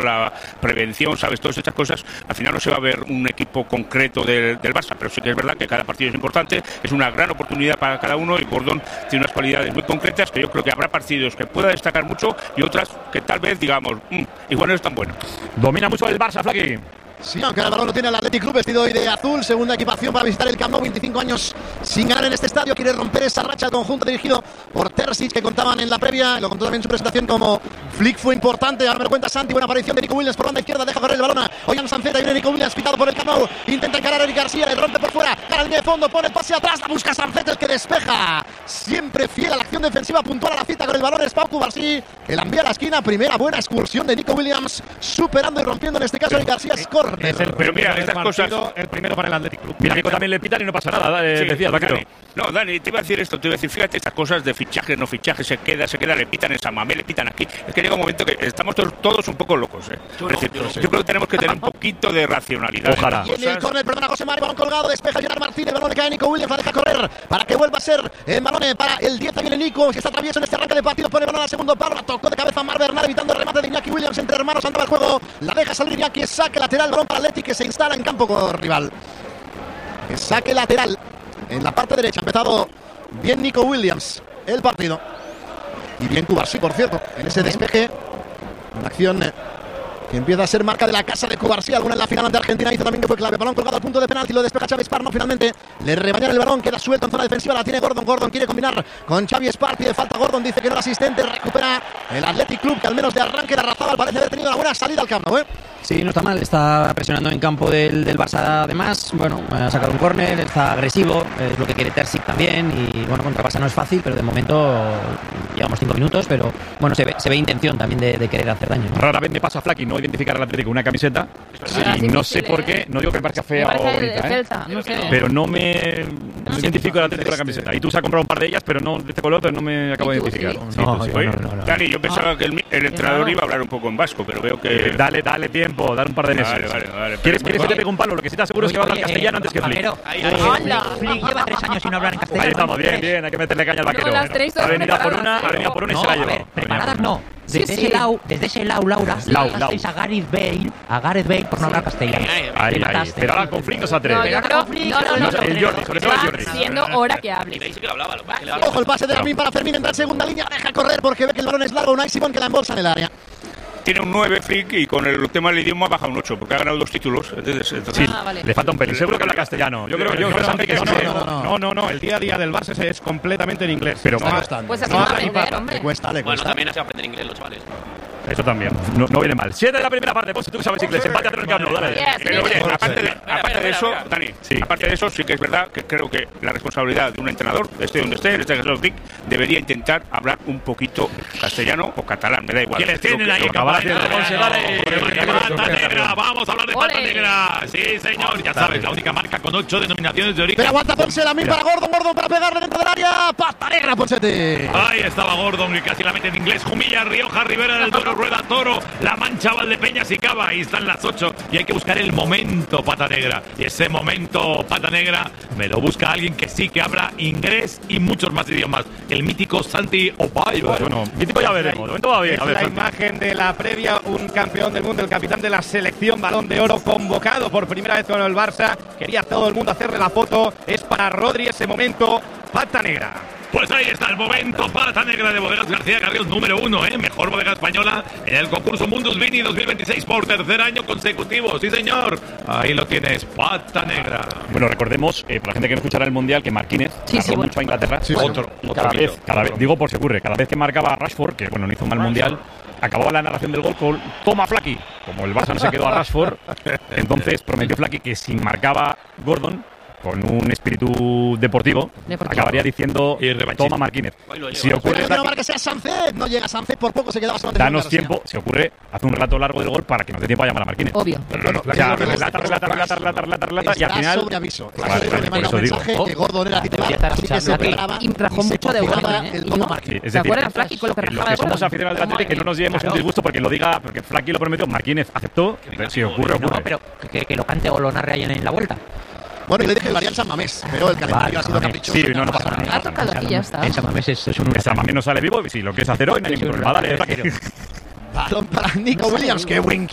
la prevención, ¿sabes? Todas estas cosas, al final no se va a ver un equipo concreto del Barça, pero sí que es verdad que cada partido es importante, es una gran oportunidad para cada uno, y Gordon tiene unas cualidades muy concretas que yo creo que habrá partidos que pueda destacar mucho y otras que tal vez digamos, igual no es tan bueno. Domina mucho el Barça, Flaky. Sí, aunque el balón lo tiene el Athletic Club, vestido hoy de azul, segunda equipación para visitar el Camp Nou, 25 años sin ganar en este estadio, quiere romper esa racha. El conjunto dirigido por Terzic, que contaban en la previa, lo contó también en su presentación como Flick fue importante. Ahora me lo cuenta Santi, buena aparición de Nico Williams por banda izquierda, deja correr el balón a Ollán Sancet, viene Nico Williams pitado por el Camp Nou, intenta encarar a Eric García, le rompe por fuera, gana la línea de fondo, pone el pase atrás, la busca Sancet, el que despeja, siempre fiel a la acción defensiva, puntual a la cita con el balón, es Pau Cubarsí, que la envía a la esquina. Primera buena excursión de Nico Williams, superando y rompiendo en este caso Eric García, es córner. Pero mira, estas cosas, el primero para el Athletic Club. Mira, Nico también le pitan y no pasa nada, decía el vaquero. No, Dani, te iba a decir esto, fíjate, estas cosas de fichajes, no fichajes, se queda, le pitan en San Mamés, le pitan aquí. Es que llega un momento que estamos todos un poco locos, yo creo que tenemos que tener un poquito de racionalidad. Ojalá. Y en el córner, perdona, José Mari, balón colgado, despeja Gerard Martínez, balón le cae a Nico Williams, la deja correr para que vuelva a ser el balón para el 10. Viene Nico, que está travieso en este arranque de partido, pone el balón al segundo palo, la tocó de cabeza Mar Bernal, evitando el remate de Iñaki Williams, entre hermanos andaba el juego, la deja salir Iñaki, saque lateral, balón para Athletic, que se instala en campo rival. Que saque lateral en la parte derecha, ha empezado bien Nico Williams el partido, y bien Cubarsí, por cierto, en ese despeje, una acción que empieza a ser marca de la casa de Cubarsí. Alguna en la final ante Argentina hizo también que fue clave. Balón colgado al punto de penalti, lo despeja Xavi Esparno. Finalmente le rebañan el balón, queda suelto en zona defensiva, la tiene Gordon. Gordon quiere combinar con Xavi Esparno, pide falta Gordon, dice que no el asistente, recupera el Athletic Club, que al menos de arranque la Razabal parece haber tenido una buena salida al Camp Nou, Sí, no está mal, está presionando en campo del Barça. Además, bueno, ha sacado un córner, está agresivo, es lo que quiere Terzic también. Y bueno, contra Barça no es fácil, pero de momento llevamos 5 minutos, pero bueno, se ve intención también de querer hacer daño, ¿no? Rara vez me pasa a Flaky no identificar al Atlético una camiseta, y no sé por qué, no digo que me parezca fea o bonita, no sé. pero no identifico al Atlético la camiseta. Y tú se has comprado un par de ellas, pero no de este color, pero no me acabo de identificar. No. Dani, yo pensaba que el entrenador iba a hablar un poco en vasco, pero veo que... Dale tiempo, dar un par de meses. Vale. ¿Quieres que te pegue un palo? Lo que sí te aseguro es que va a hablar castellano antes que Flick. Flick lleva 3 años sin hablar en castellano. Ahí estamos, bien, hay que meterle caña al vaquero. Las 3 Ha venido por una y se la lleva. A ver, preparadas no. Desde ese lado, Laura, pasasteis a Gareth Bale por no hablar castellano. Ahí. Pero ahora con Flick no se atreve. No, yo creo no. El Jordi, sobre todo el Jordi. Siendo hora que hable. Ojo el pase de Lamine para Fermín, entra en segunda línea, deja correr porque ve que el balón es largo. Unai Simón, que la embolsa en el área. Tiene un 9 Flick, y con el tema del idioma baja un 8 porque ha ganado 2 títulos. Entonces, sí, vale. Le falta un pelín. Seguro que habla castellano. Yo creo que sí. No. El día a día del Barça es completamente en inglés. Pero pues así va a aprender, hombre. Le cuesta. Bueno, también hace aprender inglés los chavales. Eso también. No viene mal. 7 de la primera parte. Pues tú que sabes inglés. Empate a 3 en Camp Nou. Dale. Pero oye, aparte de eso, Dani, aparte de eso, sí que es verdad que creo que la responsabilidad de un entrenador, esté donde esté, en este caso Flick, debería intentar hablar un poquito castellano o catalán, me da igual. ¿Quiénes tienen ahí? Pata Negra, vamos a hablar de Pata Negra. Sí, señor, ya sabes, la única marca con 8 denominaciones de origen. Pero aguanta Ponce, Lamine para Gordon para pegarle dentro del área. Pata Negra, Ponsete. Ahí estaba Gordon, y casi la mete en inglés. Jumilla, Rioja, Rivera del Duero, Rueda, Toro, La Mancha, Valdepeñas y Cava. Ahí están las 8 y hay que buscar el momento, Pata Negra. Y ese momento, Pata Negra, me lo busca alguien que sí que habla inglés y muchos más idiomas. El mítico Santi Opaiba. Bueno, mítico ya veremos. De momento va bien. Es la imagen de la previa, un campeón del mundo, el capitán de la selección, Balón de Oro, convocado por primera vez con el Barça. Quería todo el mundo hacerle la foto. Es para Rodri ese momento, Pata Negra. Pues ahí está el momento, Pata Negra de Bodegas García Carrión, número 1, mejor bodega española en el concurso Mundus Vini 2026 por tercer año consecutivo. Sí, señor. Ahí lo tienes, Pata Negra. Bueno, recordemos, para la gente que no escuchará el Mundial, que Marquínez marcó mucho a Inglaterra. Otro cada vez, digo por si ocurre, cada vez que marcaba a Rashford, que bueno, no hizo mal Mundial, acababa la narración del gol con toma Flaky. Como el Barça no se quedó a Rashford, entonces prometió Flaky que si marcaba Gordon, con un espíritu deportivo, acabaría diciendo toma Marquínez. Si ocurre, no marque sea Sancet, no llega Sancet, por poco se quedaba solamente. Danos tiempo, si ocurre, haz un relato largo del gol para que nos dé tiempo a llamar a Marquínez. Obvio. Bueno, relata y al final sobre aviso. Por eso digo. Que Gordon era titular, así que se preparaba y rajó mucho de Gordon, el toma Marquínez. Es decir, Flaky con lo que los que somos aficionados del Atlético, que no nos llevemos un disgusto porque lo diga, porque Flaky lo prometió, Marquínez aceptó, si ocurre. No, pero que lo cante o lo narre ahí en la vuelta. Bueno, y le dije que varía en San Mamés, pero el calendario ha sido caprichoso. Sí, no pasa nada. Ha tocado aquí, ya está. En San Mamés es un... En San Mamés no sale vivo, y si lo quieres hacer hoy, no hay ningún problema. Dale, Balón para Nico Williams, qué buen